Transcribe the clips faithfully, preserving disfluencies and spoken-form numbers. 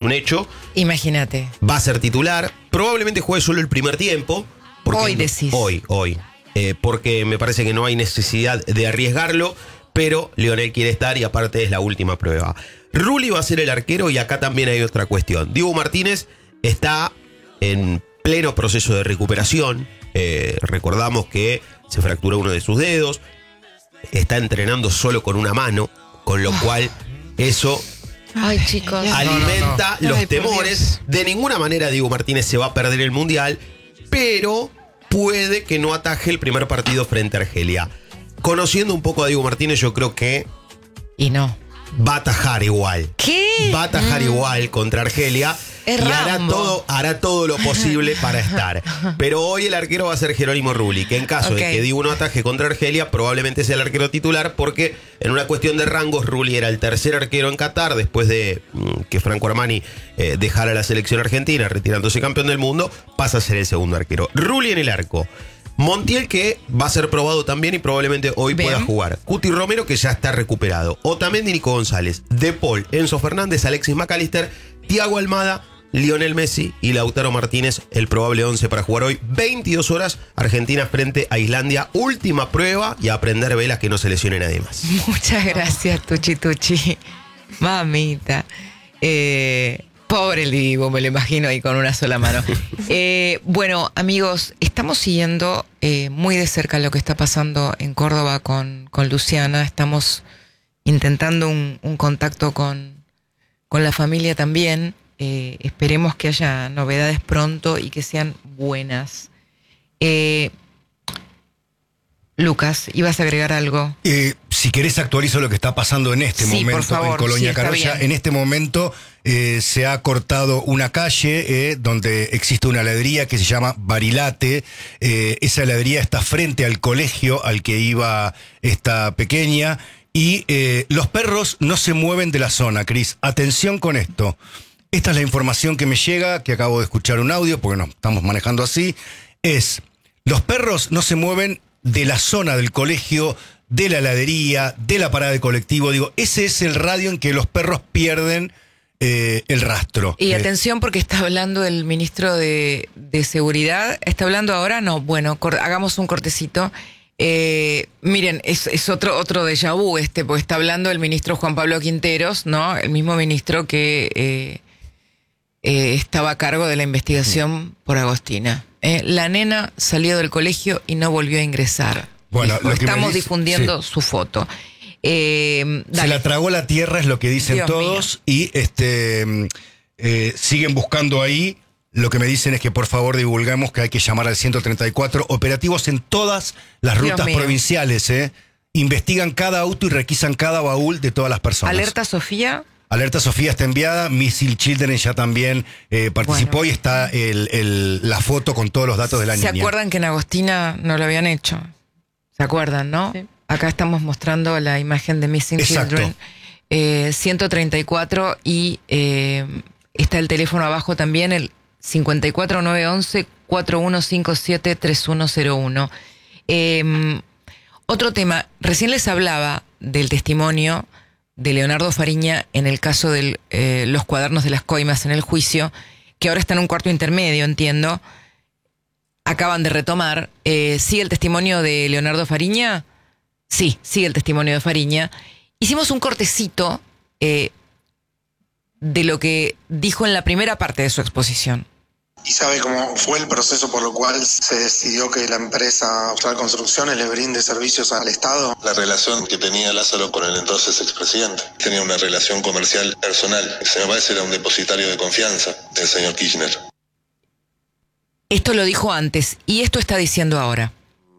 un hecho. Imagínate. Va a ser titular. Probablemente juegue solo el primer tiempo. Hoy decís. Hoy, hoy. Eh, porque me parece que no hay necesidad de arriesgarlo, pero Lionel quiere estar y aparte es la última prueba. Rulli va a ser el arquero y acá también hay otra cuestión. Dibu Martínez está en pleno proceso de recuperación. Eh, recordamos que se fracturó uno de sus dedos. Está entrenando solo con una mano, con lo cual eso... Ay, chicos. Alimenta no, no, no. los Ay, temores. De ninguna manera Dibu Martínez se va a perder el Mundial, pero puede que no ataje el primer partido frente a Argelia. Conociendo un poco a Dibu Martínez, yo creo que... Y no. Va a atajar igual. ¿Qué? Va a atajar mm. igual contra Argelia. Es y hará Rambo. todo, hará todo lo posible para estar. Pero hoy el arquero va a ser Jerónimo Rulli, que en caso Okay. de que Dibu no ataje contra Argelia, probablemente sea el arquero titular, porque en una cuestión de rangos, Rulli era el tercer arquero en Qatar, después de mm, que Franco Armani eh, dejara la selección argentina, retirándose campeón del mundo, pasa a ser el segundo arquero. Rulli en el arco. Montiel, que va a ser probado también y probablemente hoy Bien. pueda jugar. Cuti Romero, que ya está recuperado. Otamendi, Nico González. De Paul, Enzo Fernández, Alexis McAllister, Thiago Almada, Lionel Messi y Lautaro Martínez, el probable once para jugar hoy. veintidós horas, Argentina frente a Islandia. Última prueba y a aprender velas, que no se lesione nadie más. Muchas gracias, Tuchi Tuchi. Mamita. Eh, pobre el Dibu, me lo imagino ahí con una sola mano. Eh, bueno, amigos, estamos siguiendo eh, muy de cerca lo que está pasando en Córdoba con, con Luciana. Estamos intentando un, un contacto con, con la familia también. Eh, esperemos que haya novedades pronto y que sean buenas. Eh, Lucas, ¿ibas a agregar algo? Eh, si querés actualizo lo que está pasando en este Sí, momento por favor, en Colonia sí, está Carolla. bien. En este momento eh, se ha cortado una calle eh, donde existe una heladería que se llama Barilate. Eh, esa heladería está frente al colegio al que iba esta pequeña. Y eh, los perros no se mueven de la zona, Cris. Atención con esto. Esta es la información que me llega, que acabo de escuchar un audio, porque nos estamos manejando así. Es, los perros no se mueven de la zona del colegio, de la heladería, de la parada de colectivo. Digo, ese es el radio en que los perros pierden eh, el rastro. Y Eh, atención, porque está hablando el ministro de, de Seguridad. ¿Está hablando ahora? No, bueno, cor- hagamos un cortecito. Eh, miren, es, es otro, otro déjà vu este, porque está hablando el ministro Juan Pablo Quinteros, ¿no? El mismo ministro que eh, eh, estaba a cargo de la investigación por Agostina. Eh, la nena salió del colegio y no volvió a ingresar. Bueno, Dijo, lo que me estamos dice- difundiendo sí. su foto. Eh, Se dale. la tragó la tierra, es lo que dicen Dios todos, y este mm, eh, siguen buscando ahí. Lo que me dicen es que por favor divulguemos que hay que llamar al ciento treinta y cuatro, operativos en todas las Dios rutas mío. provinciales, ¿eh? Investigan cada auto y requisan cada baúl de todas las personas. Alerta Sofía. Alerta Sofía está enviada, Missile Children ya también eh, participó Bueno. y está el, el- la foto con todos los datos de la ¿Se niña. acuerdan que en Agostina no lo habían hecho? ¿Se acuerdan, no? Sí. Acá estamos mostrando la imagen de Missing Exacto. Children. Eh, ciento treinta y cuatro y eh, está el teléfono abajo también, el cincuenta y cuatro nueve once cuatro uno cinco siete tres uno cero uno. Eh, otro tema, recién les hablaba del testimonio de Leonardo Fariña en el caso de eh, los cuadernos de las coimas en el juicio, que ahora está en un cuarto intermedio, entiendo. Acaban de retomar. Eh, ¿Sigue el testimonio de Leonardo Fariña? Sí, sigue el testimonio de Fariña. Hicimos un cortecito eh, de lo que dijo en la primera parte de su exposición. ¿Y sabe cómo fue el proceso por lo cual se decidió que la empresa Austral Construcciones le brinde servicios al Estado? La relación que tenía Lázaro con el entonces expresidente. Tenía una relación comercial personal. Se me parece era un depositario de confianza del señor Kirchner. Esto lo dijo antes y esto está diciendo ahora.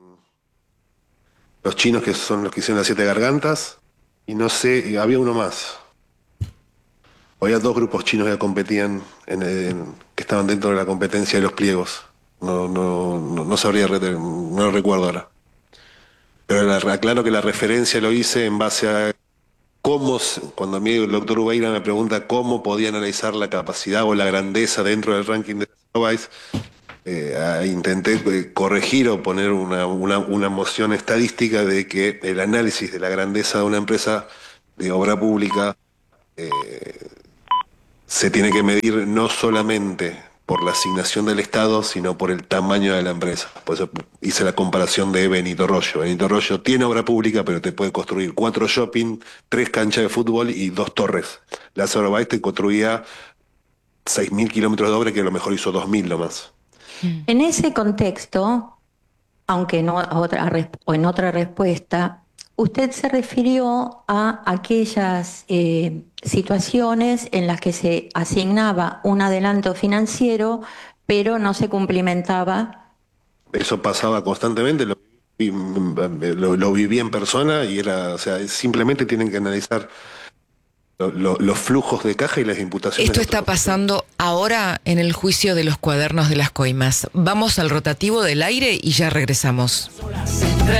Los chinos, que son los que hicieron las siete gargantas, y no sé, y había uno más. Había dos grupos chinos que competían, en, en- que estaban dentro de la competencia de los pliegos. No, no, no, no sabría, rete- no lo recuerdo ahora. Pero la, aclaro que la referencia lo hice en base a cómo, se- cuando a mí el doctor Ubeira me pregunta cómo podía analizar la capacidad o la grandeza dentro del ranking de Vice, eh, ah, intenté eh, corregir o poner una, una, una moción estadística de que el análisis de la grandeza de una empresa de obra pública eh, se tiene que medir no solamente por la asignación del Estado, sino por el tamaño de la empresa. Por eso hice la comparación de Benito Rollo. Benito Rollo tiene obra pública, pero te puede construir cuatro shopping, tres canchas de fútbol y dos torres. Lázaro Báez te construía seis mil kilómetros de obra, que a lo mejor hizo dos mil nomás. En ese contexto, aunque no a otra, o en otra respuesta, usted se refirió a aquellas eh, situaciones en las que se asignaba un adelanto financiero, pero no se cumplimentaba. Eso pasaba constantemente, lo, lo, lo viví en persona y era, o sea, simplemente tienen que analizar lo, lo, los flujos de caja y las imputaciones. Esto está pasando ahora en el juicio de los cuadernos de las coimas. Vamos al rotativo del aire y ya regresamos.